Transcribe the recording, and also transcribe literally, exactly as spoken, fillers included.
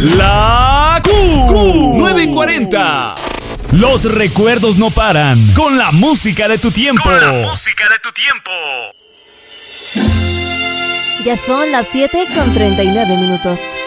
La Q nueve cuarenta. Los recuerdos no paran. Con la música de tu tiempo. Con la música de tu tiempo. Ya son las siete con treinta y nueve minutos.